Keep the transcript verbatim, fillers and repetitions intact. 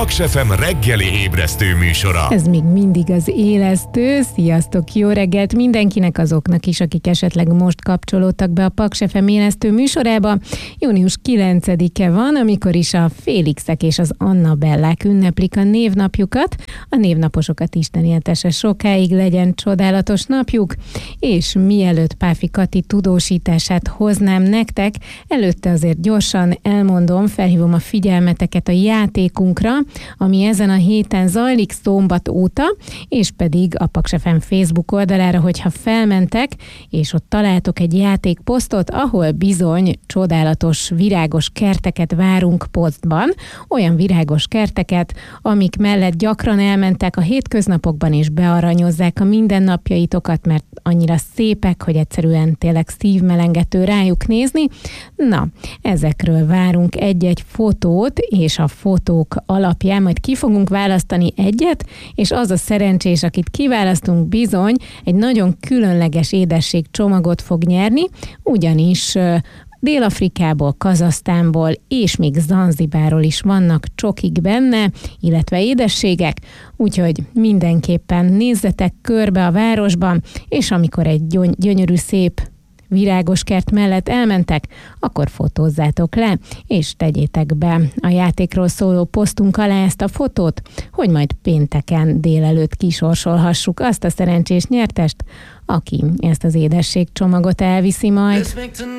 Paks ef em reggeli ébresztő műsora. Ez még mindig az élesztő. Sziasztok, jó reggelt mindenkinek, azoknak is, akik esetleg most kapcsolódtak be a Paks ef em élesztő műsorába. június kilencedike van, amikor is a Félixek és az Annabellák ünneplik a névnapjukat. A névnaposokat Isten éltesse sokáig, legyen csodálatos napjuk. És mielőtt Páfi Kati tudósítását hoznám nektek, előtte azért gyorsan elmondom, felhívom a figyelmeteket a játékunkra, ami ezen a héten zajlik szombat óta, és pedig a Paks ef em Facebook oldalára, hogyha felmentek, és ott találtok egy játékposztot, ahol bizony csodálatos virágos kerteket várunk posztban, olyan virágos kerteket, amik mellett gyakran elmentek a hétköznapokban, és bearanyozzák a mindennapjaitokat, mert annyira szépek, hogy egyszerűen tényleg szívmelengető rájuk nézni. Na, ezekről várunk egy-egy fotót, és a fotók alapján majd ki fogunk választani egyet, és az a szerencsés, akit kiválasztunk, bizony egy nagyon különleges édességcsomagot fog nyerni, ugyanis Dél-Afrikából, Kazahsztánból és még Zanzibárról is vannak csokik benne, illetve édességek, úgyhogy mindenképpen nézzetek körbe a városban, és amikor egy gyönyörű szép virágos kert mellett elmentek, akkor fotózzátok le, és tegyétek be a játékról szóló posztunk alá ezt a fotót, hogy majd pénteken délelőtt kisorsolhassuk azt a szerencsés nyertest, aki ezt az édességcsomagot elviszi majd.